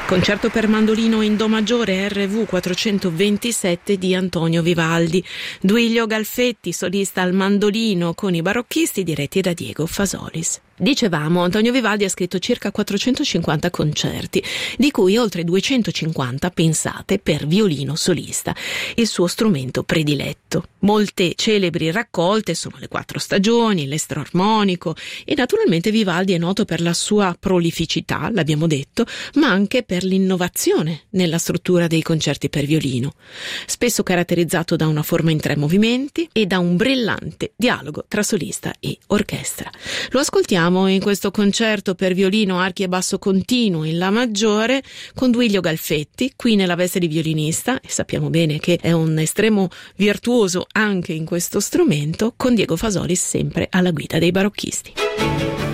Concerto per mandolino in do maggiore RV 427 di Antonio Vivaldi. Duilio Galfetti, solista al mandolino con i barocchisti diretti da Diego Fasolis. Dicevamo, Antonio Vivaldi ha scritto circa 450 concerti, di cui oltre 250, pensate, per violino solista, il suo strumento prediletto. Molte celebri raccolte sono le 4 stagioni, l'estro armonico e naturalmente Vivaldi è noto per la sua prolificità, l'abbiamo detto, ma anche per l'innovazione nella struttura dei concerti per violino, spesso caratterizzato da una forma in 3 movimenti e da un brillante dialogo tra solista e orchestra. Lo ascoltiamo in questo concerto per violino, archi e basso continuo in La maggiore con Duilio Galfetti, qui nella veste di violinista, e sappiamo bene che è un estremo virtuoso anche in questo strumento, con Diego Fasolis sempre alla guida dei barocchisti.